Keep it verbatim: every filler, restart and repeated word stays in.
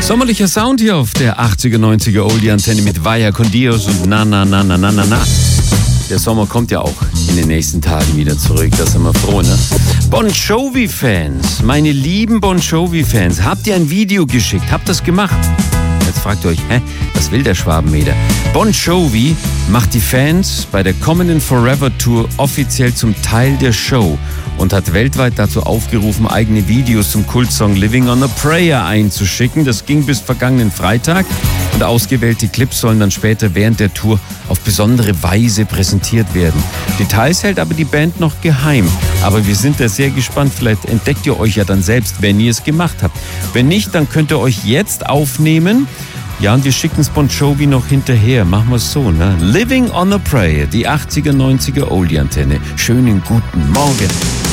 Sommerlicher Sound hier auf der achtziger, neunziger Oldie-Antenne mit Vaya con Dios und na, na, na, na, na, na, na. Der Sommer kommt ja auch in den nächsten Tagen wieder zurück, da sind wir froh, ne? Bon Jovi-Fans, meine lieben Bon Jovi-Fans, habt ihr ein Video geschickt? Habt das gemacht? Jetzt fragt ihr euch, hä, was will der Schwabenmeter? Bon Jovi macht die Fans bei der kommenden Forever Tour offiziell zum Teil der Show und hat weltweit dazu aufgerufen, eigene Videos zum Kultsong Living on a Prayer einzuschicken. Das ging bis vergangenen Freitag und ausgewählte Clips sollen dann später während der Tour auf besondere Weise präsentiert werden. Details hält aber die Band noch geheim. Aber wir sind da sehr gespannt. Vielleicht entdeckt ihr euch ja dann selbst, wenn ihr es gemacht habt. Wenn nicht, dann könnt ihr euch jetzt aufnehmen. Ja, und wir schicken es Bon Jovi noch hinterher. Machen wir es so, ne? Living on a Prayer, die achtziger, neunziger Oldie-Antenne. Schönen guten Morgen.